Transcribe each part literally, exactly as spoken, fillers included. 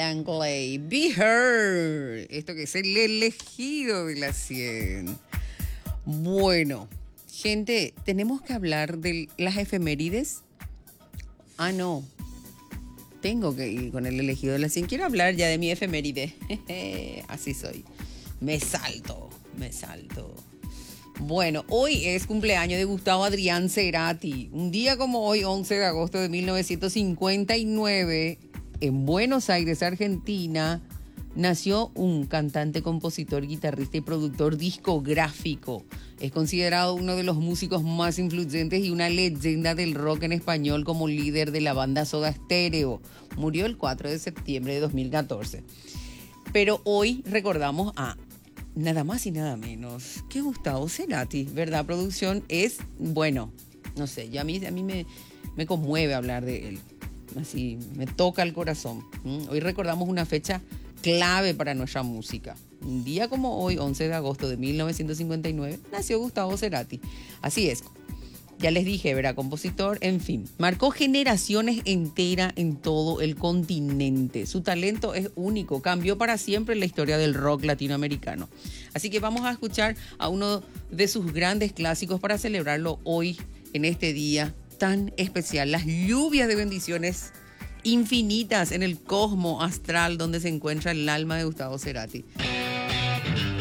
Langley, Be Her. Esto que es el elegido de la cien. Bueno, gente, tenemos que hablar de las efemérides. Ah, no. Tengo que ir con el elegido de la cien. Quiero hablar ya de mi efeméride. Así soy. Me salto, me salto. Bueno, hoy es cumpleaños de Gustavo Adrián Cerati. Un día como hoy, once de agosto de mil novecientos cincuenta y nueve, en Buenos Aires, Argentina, nació un cantante, compositor, guitarrista y productor discográfico. Es considerado uno de los músicos más influyentes y una leyenda del rock en español como líder de la banda Soda Stereo. Murió el cuatro de septiembre de dos mil catorce. Pero hoy recordamos a nada más y nada menos que Gustavo Cerati, ¿verdad? Producción es, bueno, no sé, yo a mí, a mí me, me conmueve hablar de él. Así, me toca el corazón. ¿Mm? Hoy recordamos una fecha clave para nuestra música. Un día como hoy, once de agosto de mil novecientos cincuenta y nueve, nació Gustavo Cerati. Así es. Ya les dije, ¿verdad? Compositor, en fin. Marcó generaciones enteras en todo el continente. Su talento es único. Cambió para siempre la historia del rock latinoamericano. Así que vamos a escuchar a uno de sus grandes clásicos para celebrarlo hoy, en este día tan especial. Las lluvias de bendiciones infinitas en el cosmos astral donde se encuentra el alma de Gustavo Cerati.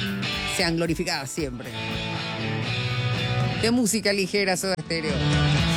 Sean glorificadas siempre. De música ligera, Soda Stereo.